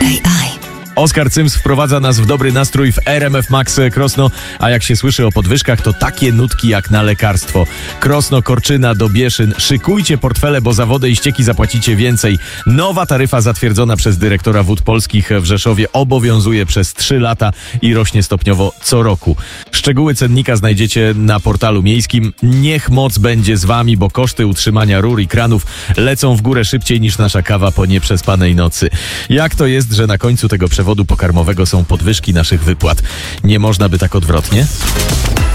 AI. Oskar Cyms wprowadza nas w dobry nastrój w RMF Max Krosno, a jak się słyszy o podwyżkach, to takie nutki jak na lekarstwo. Krosno, Korczyna, Dobieszyn. Szykujcie portfele, bo za wodę i ścieki zapłacicie więcej. Nowa taryfa zatwierdzona przez dyrektora Wód Polskich w Rzeszowie obowiązuje przez 3 lata i rośnie stopniowo co roku. Szczegóły cennika znajdziecie na portalu miejskim. Niech moc będzie z wami, bo koszty utrzymania rur i kranów lecą w górę szybciej niż nasza kawa po nieprzespanej nocy. Jak to jest, że na końcu tego przewodu pokarmowego są podwyżki naszych wypłat? Nie można by tak odwrotnie?